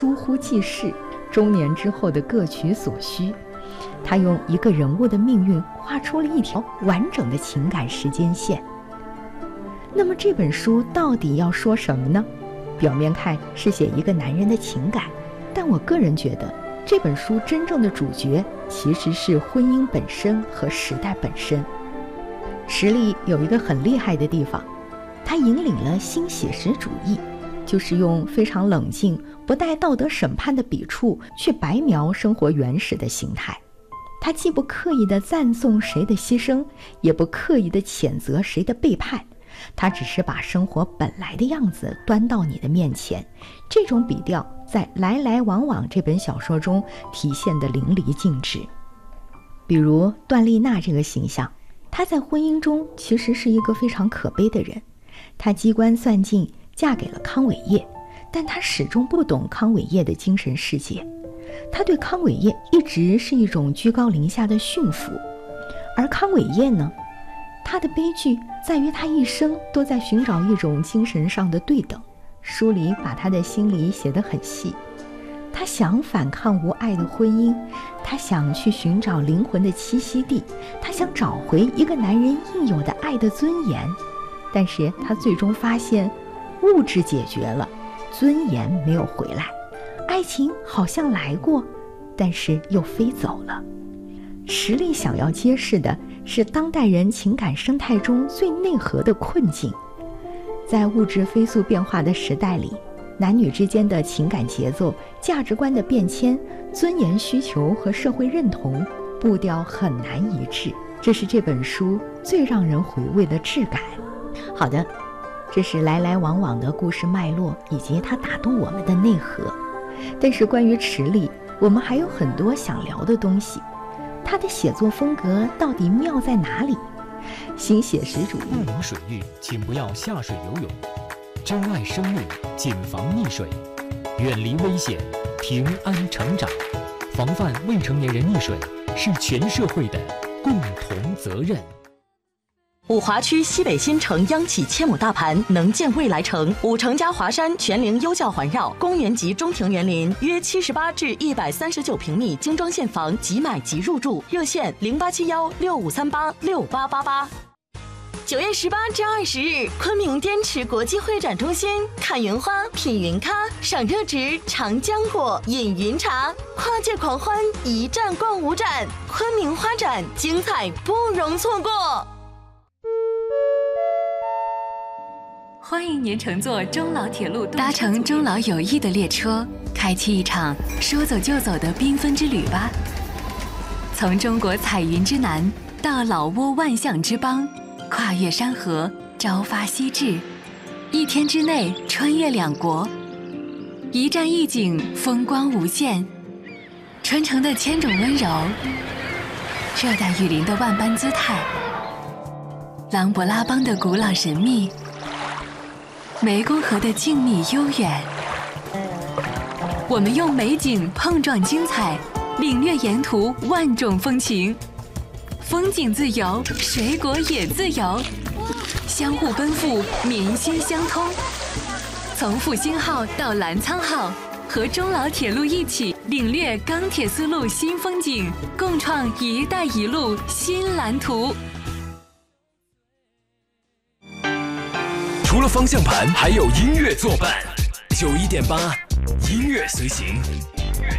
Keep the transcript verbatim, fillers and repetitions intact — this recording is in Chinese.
疏忽记事，中年之后的各取所需。他用一个人物的命运画出了一条完整的情感时间线。那么这本书到底要说什么呢？表面看是写一个男人的情感，但我个人觉得这本书真正的主角其实是婚姻本身和时代本身。池莉有一个很厉害的地方，他引领了新写实主义，就是用非常冷静不带道德审判的笔触去白描生活原始的形态。他既不刻意地赞颂谁的牺牲，也不刻意地谴责谁的背叛，他只是把生活本来的样子端到你的面前。这种笔调在《来来往往》这本小说中体现得淋漓尽致。比如段丽娜这个形象，她在婚姻中其实是一个非常可悲的人。她机关算尽嫁给了康伟业，但她始终不懂康伟业的精神世界。她对康伟业一直是一种居高临下的驯服，而康伟业呢，他的悲剧在于他一生都在寻找一种精神上的对等。书里把他的心理写得很细，他想反抗无爱的婚姻，他想去寻找灵魂的栖息地，他想找回一个男人应有的爱的尊严。但是他最终发现，物质解决了，尊严没有回来。爱情好像来过，但是又飞走了。池莉想要揭示的是当代人情感生态中最内核的困境。在物质飞速变化的时代里，男女之间的情感节奏、价值观的变迁、尊严需求和社会认同步调很难一致，这是这本书最让人回味的质感。好的，这是来来往往的故事脉络以及它打动我们的内核。但是关于池莉，我们还有很多想聊的东西。他的写作风格到底妙在哪里？新写实主义。 不明水域，请不要下水游泳。珍爱生命，谨防溺水。远离危险，平安成长。防范未成年人溺水是全社会的共同责任。 五华区西北新城央企千亩大盘，能建未来城。五城加华山全龄优教环绕，公园及中庭园林，约七十八至一百三十九平米精装现房，即买即入住。热线零八七幺六五三八六八八八。九月十八至二十日，昆明滇池国际会展中心，看云花，品云咖，赏热植，尝浆果，饮云茶，跨界狂欢，一站逛五展，昆明花展精彩不容错过。 欢迎您乘坐中老铁路，搭乘中老友谊的列车，开启一场说走就走的缤纷之旅吧。从中国彩云之南到老挝万象之邦，跨越山河，朝发夕至，一天之内穿越两国，一站一景，风光无限。春城的千种温柔，热带雨林的万般姿态，琅勃拉邦的古老神秘，湄公河的静谧悠远。我们用美景碰撞精彩，领略沿途万种风情。风景自由，水果也自由，相互奔赴，民心相通。从复兴号到澜沧号，和中老铁路一起领略钢铁丝路新风景，共创“一带一路”新蓝图。 除了方向盘，还有音乐作伴。九一点八，音乐随行。